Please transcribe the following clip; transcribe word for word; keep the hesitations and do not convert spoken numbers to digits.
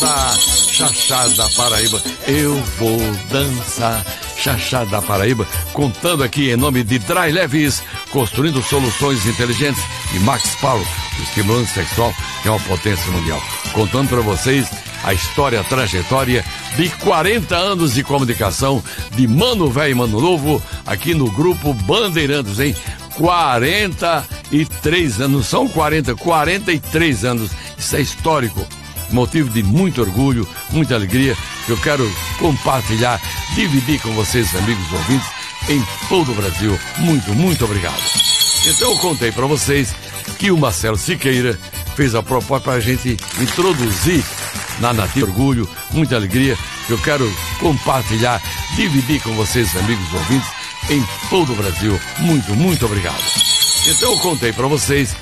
dançar, Xaxá da Paraíba, eu vou dançar, Xaxá da Paraíba, contando aqui em nome de Dry Leves, construindo soluções inteligentes, e Max Power, o estimulante sexual, que é uma potência mundial. Contando para vocês a história, a trajetória de quarenta anos de comunicação de Mano Velho e Mano Novo, aqui no Grupo Bandeirantes, hein? quarenta e três anos, não são quarenta, quarenta e três anos, isso é histórico, motivo de muito orgulho, muita alegria, que eu quero compartilhar, dividir com vocês, amigos ouvintes, em todo o Brasil. Muito, muito obrigado. Então eu contei para vocês que o Marcelo Siqueira fez a proposta para a gente introduzir na Nativa Orgulho, muita alegria, que eu quero compartilhar, dividir com vocês, amigos ouvintes, em todo o Brasil. Muito, muito obrigado. Então eu contei para vocês